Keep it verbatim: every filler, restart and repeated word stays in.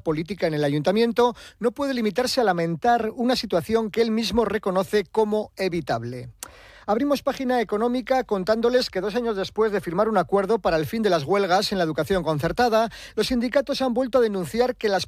política en el ayuntamiento no puede limitarse a lamentar una situación que él mismo reconoce como evitable. Abrimos página económica contándoles que dos años después de firmar un acuerdo para el fin de las huelgas en la educación concertada, los sindicatos han vuelto a denunciar que las